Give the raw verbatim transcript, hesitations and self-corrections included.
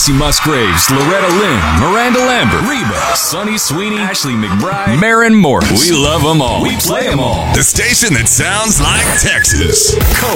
Casey Musgraves, Loretta Lynn, Miranda Lambert, Reba, Sonny Sweeney, Ashley McBride, Maren Morris. We love them all. We play them all. The station that sounds like Texas.